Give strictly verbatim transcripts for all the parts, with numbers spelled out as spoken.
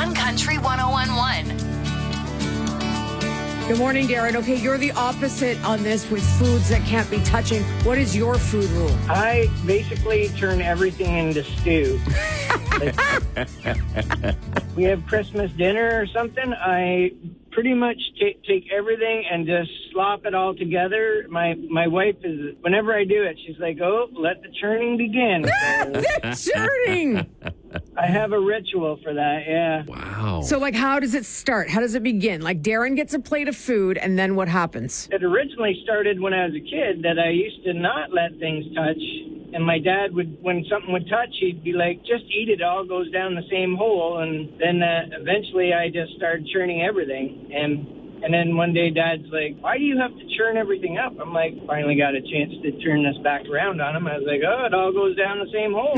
on Country one oh one point one. Good morning, Darren. Okay, you're the opposite on this with foods that can't be touching. What is your food rule? I basically turn everything into stew. Like, we have Christmas dinner or something. I pretty much t- take everything and just slop it all together. My my wife is, whenever I do it, she's like, oh, let the churning begin. The churning. I have a ritual for that, yeah. Wow. So, like, how does it start? How does it begin? Like, Darren gets a plate of food, and then what happens? It originally started when I was a kid that I used to not let things touch. And my dad would, when something would touch, he'd be like, just eat it, all goes down the same hole. And then uh, eventually I just started churning everything. And and then one day Dad's like, why do you have to churn everything up? I'm like, finally got a chance to turn this back around on him. I was like, oh, it all goes down the same hole.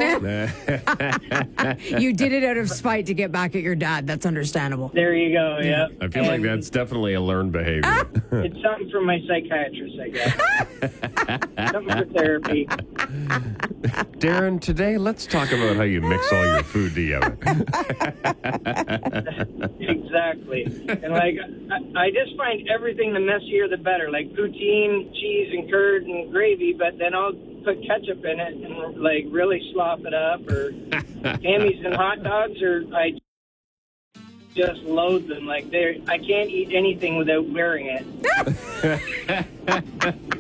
You did it out of spite to get back at your dad. That's understandable. There you go, yeah. I feel like And that's definitely a learned behavior. it's something from my psychiatrist, I guess. Something for therapy. Darren, today let's talk about how you mix all your food together. Exactly. And like, I, I just find everything the messier the better, like poutine, cheese, and curd and gravy, but then I'll put ketchup in it and like really slop it up, or hammies and hot dogs, or I just load them. Like, they're, I can't eat anything without wearing it.